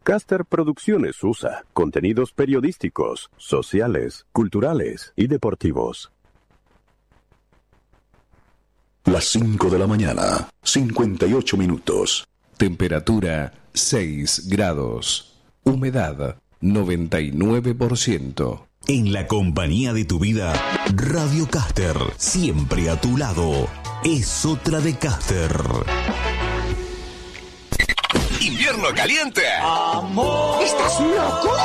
Caster Producciones USA. Contenidos periodísticos, sociales, culturales y deportivos. Las 5 de la mañana, 58 minutos. Temperatura 6 grados. Humedad 99%. En la compañía de tu vida, Radio Caster, siempre a tu lado. Es otra de Caster. Invierno caliente. Amor. ¿Estás loco?